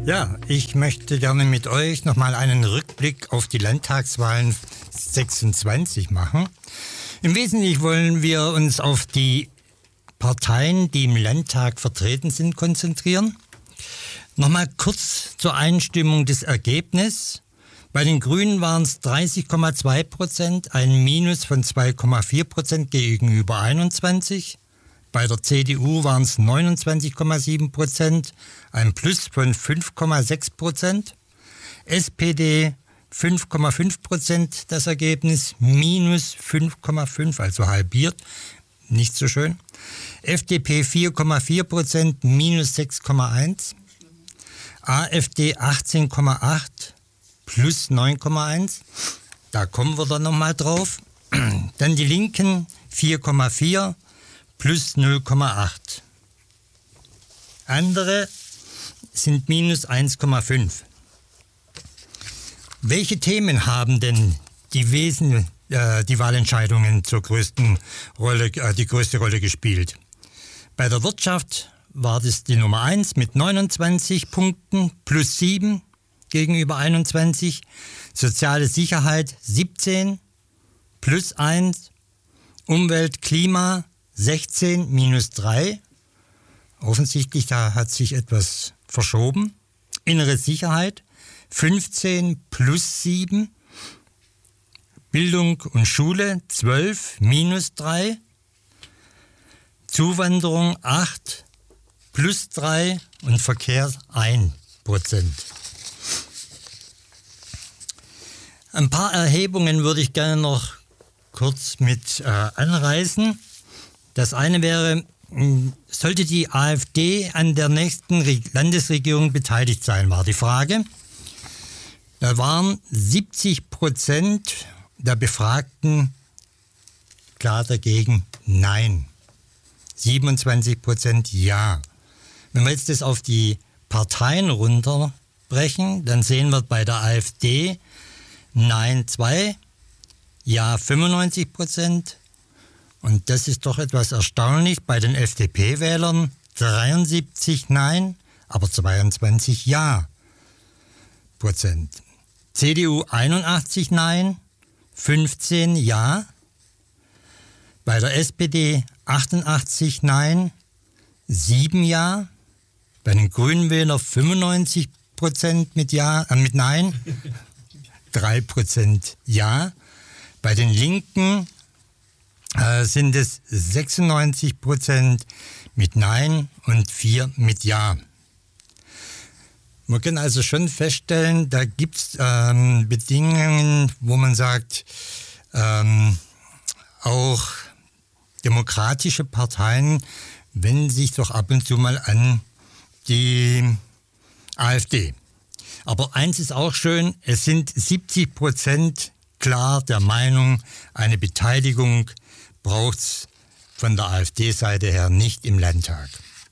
Ja, ich möchte gerne mit euch nochmal einen Rückblick auf die Landtagswahlen 26 machen. Im Wesentlichen wollen wir uns auf die Parteien, die im Landtag vertreten sind, konzentrieren. Nochmal kurz zur Einstimmung des Ergebnisses. Bei den Grünen waren es 30,2%, ein Minus von 2,4% gegenüber 21. Bei der CDU waren es 29,7%, ein Plus von 5,6%. SPD 5,5% das Ergebnis, minus 5,5%, also halbiert, nicht so schön. FDP 4,4%, minus 6,1%. AfD 18,8%, plus 9,1%. Da kommen wir dann nochmal drauf. Dann die Linken 4,4%. Plus 0,8. Andere sind minus 1,5. Welche Themen haben denn die Wahlentscheidungen zur größten Rolle, die größte Rolle gespielt? Bei der Wirtschaft war das die Nummer 1 mit 29 Punkten, plus 7 gegenüber 21. Soziale Sicherheit 17, plus 1. Umwelt, Klima 16 minus 3. Offensichtlich, da hat sich etwas verschoben. Innere Sicherheit 15 plus 7. Bildung und Schule 12 minus 3. Zuwanderung 8 plus 3 und Verkehr 1%. Ein paar Erhebungen würde ich gerne noch kurz mit anreißen. Das eine wäre, sollte die AfD an der nächsten Landesregierung beteiligt sein, war die Frage. Da waren 70% der Befragten klar dagegen, nein. 27% ja. Wenn wir jetzt das auf die Parteien runterbrechen, dann sehen wir bei der AfD Nein 2, Ja 95%. Und das ist doch etwas erstaunlich. Bei den FDP-Wählern 73 Nein, aber 22 Ja Prozent. CDU 81 Nein, 15 Ja. Bei der SPD 88 Nein, 7 Ja. Bei den Grünen Wählern 95% mit Nein, 3% Ja. Bei den Linken sind es 96% mit Nein und 4 mit Ja. Man kann also schon feststellen, da gibt es Bedingungen, wo man sagt, auch demokratische Parteien wenden sich doch ab und zu mal an die AfD. Aber eins ist auch schön, es sind 70% klar der Meinung, eine Beteiligung braucht es von der AfD-Seite her nicht im Landtag.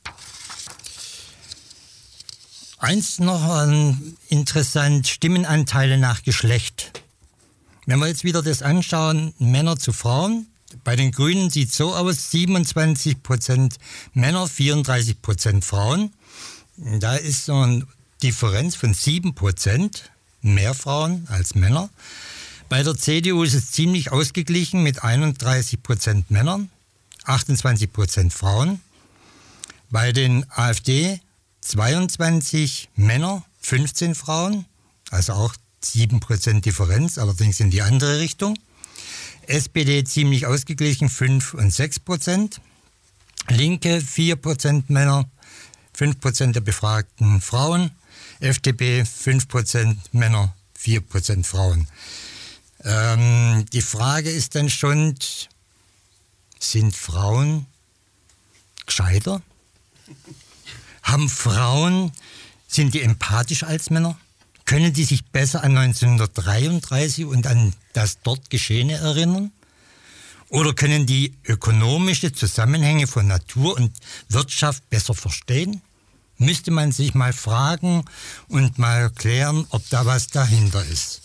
Eins noch interessant, Stimmenanteile nach Geschlecht. Wenn wir jetzt wieder das anschauen, Männer zu Frauen, bei den Grünen sieht es so aus, 27% Männer, 34% Frauen. Da ist so eine Differenz von 7%, mehr Frauen als Männer. Bei der CDU ist es ziemlich ausgeglichen mit 31% Männern, 28% Frauen. Bei den AfD 22 Männer, 15 Frauen, also auch 7% Differenz, allerdings in die andere Richtung. SPD ziemlich ausgeglichen, 5 und 6%. Linke 4% Männer, 5% der befragten Frauen. FDP 5% Männer, 4% Frauen. Die Frage ist dann schon, sind Frauen gescheiter? Sind die empathischer als Männer? Können die sich besser an 1933 und an das dort Geschehene erinnern? Oder können die ökonomische Zusammenhänge von Natur und Wirtschaft besser verstehen? Müsste man sich mal fragen und mal klären, ob da was dahinter ist.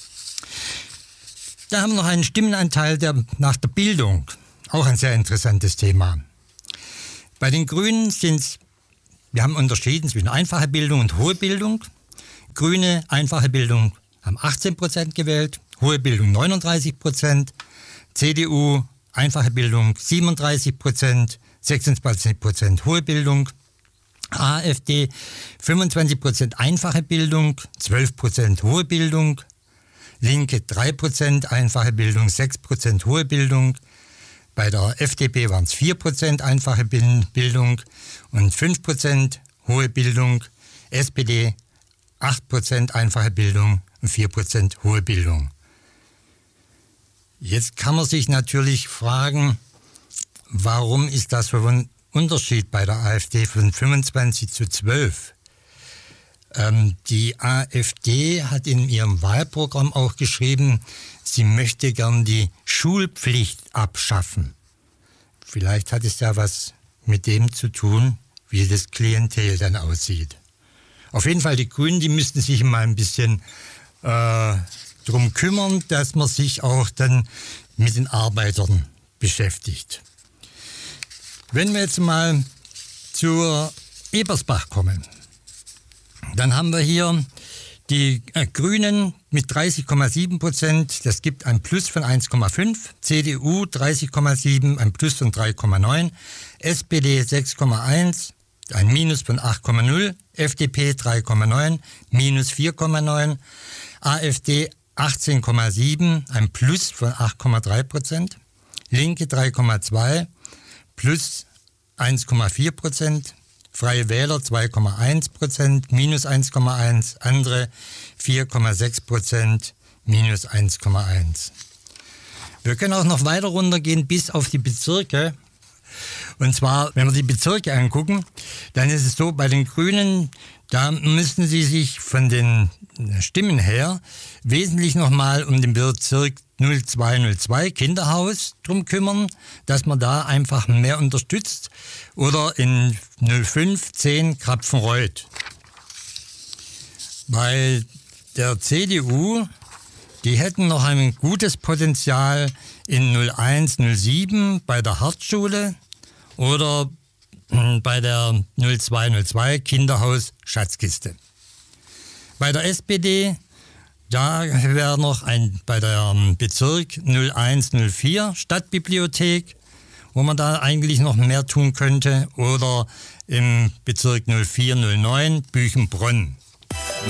Da haben wir noch einen Stimmenanteil nach der Bildung. Auch ein sehr interessantes Thema. Bei den Grünen sind es wir haben unterschieden zwischen einfacher Bildung und hohe Bildung. Grüne, einfache Bildung haben 18% gewählt, hohe Bildung 39%, CDU, einfache Bildung 37%, 26% hohe Bildung, AfD 25% einfache Bildung, 12% hohe Bildung, Linke 3% einfache Bildung, 6% hohe Bildung. Bei der FDP waren es 4% einfache Bildung und 5% hohe Bildung. SPD 8% einfache Bildung und 4% hohe Bildung. Jetzt kann man sich natürlich fragen, warum ist das so ein Unterschied bei der AfD von 25 zu 12? Die AfD hat in ihrem Wahlprogramm auch geschrieben, sie möchte gern die Schulpflicht abschaffen. Vielleicht hat es ja was mit dem zu tun, wie das Klientel dann aussieht. Auf jeden Fall, die Grünen, die müssten sich mal ein bisschen drum kümmern, dass man sich auch dann mit den Arbeitern beschäftigt. Wenn wir jetzt mal zur Ebersbach kommen, dann haben wir hier die Grünen mit 30,7%, das gibt ein Plus von 1,5, CDU 30,7, ein Plus von 3,9, SPD 6,1, ein Minus von 8,0, FDP 3,9, Minus 4,9, AfD 18,7, ein Plus von 8,3%, Linke 3,2, Plus 1,4%, Freie Wähler 2,1%, minus 1,1%, andere 4,6%, minus 1,1%. Wir können auch noch weiter runtergehen bis auf die Bezirke. Und zwar, wenn wir die Bezirke angucken, dann ist es so, bei den Grünen, da müssten sie sich von den Stimmen her wesentlich nochmal um den Bezirk 0202 Kinderhaus drum kümmern, dass man da einfach mehr unterstützt. Oder in 0510 Krapfenreuth. Bei der CDU, die hätten noch ein gutes Potenzial in 0107 bei der Hartschule oder bei der 0202 Kinderhaus Schatzkiste. Bei der SPD, da wäre noch bei der Bezirk 0104 Stadtbibliothek, wo man da eigentlich noch mehr tun könnte, oder im Bezirk 0409 Büchenbronn.